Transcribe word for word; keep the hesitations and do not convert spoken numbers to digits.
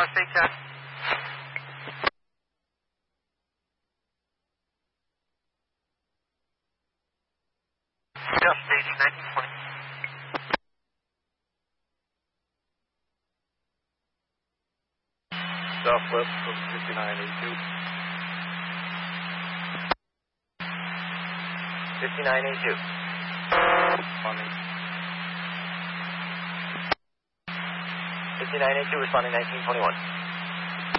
Big Jack. Yep, staging nineteen twenty. Southwest from fifty-nine eighty-two. fifty-nine eighty-two. Responding. fifty-nine eighty-two responding nineteen twenty-one.